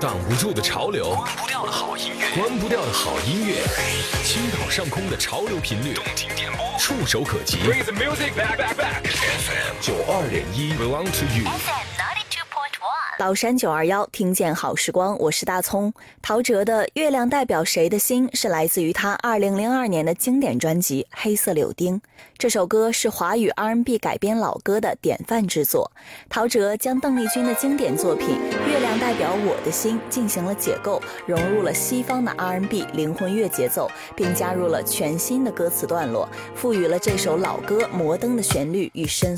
挡不住的潮流， 关不掉的好音乐， 关不掉的好音乐，青岛上空的潮流频率， 动听点播， 触手可及。 Bring the music back, back, back. FM 92.1 belong to you。 宝山921听见好时光，我是大葱。陶喆的《月亮代表谁的心》是来自于他2002年的经典专辑《黑色柳丁》。这首歌是华语 R&B 改编老歌的典范之作。陶喆将邓丽君的经典作品《月亮代表我的心》进行了解构，融入了西方的 R&B 灵魂乐节奏，并加入了全新的歌词段落，赋予了这首老歌摩登的旋律与深邃